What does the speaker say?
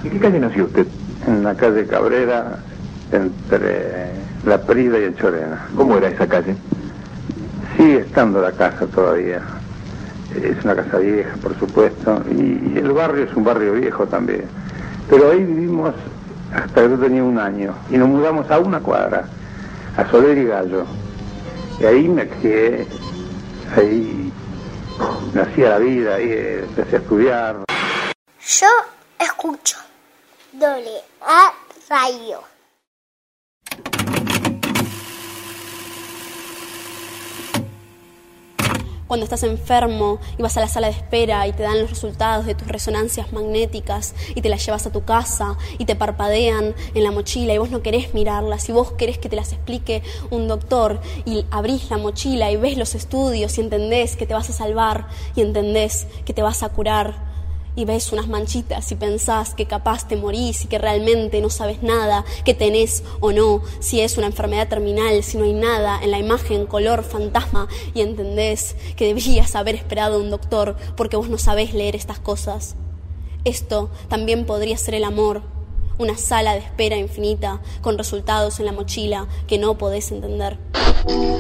¿En qué calle nació usted? En la calle Cabrera, entre La Prida y el Chorena. ¿Cómo era esa calle? Sigue estando la casa todavía. Es una casa vieja, por supuesto, y el barrio es un barrio viejo también. Pero ahí vivimos hasta que yo tenía 1 año, y nos mudamos a 1 cuadra, a Soler y Gallo. Y ahí me crié, ahí nacía la vida, ahí empecé a estudiar. Yo escucho AA Radio. Cuando estás enfermo y vas a la sala de espera y te dan los resultados de tus resonancias magnéticas y te las llevas a tu casa y te parpadean en la mochila y vos no querés mirarlas y vos querés que te las explique un doctor y abrís la mochila y ves los estudios y entendés que te vas a salvar y entendés que te vas a curar y ves unas manchitas y pensás que capaz te morís y que realmente no sabes nada, que tenés o no, si es una enfermedad terminal, si no hay nada en la imagen, color, fantasma, y entendés que deberías haber esperado a un doctor porque vos no sabés leer estas cosas. Esto también podría ser el amor, una sala de espera infinita con resultados en la mochila que no podés entender.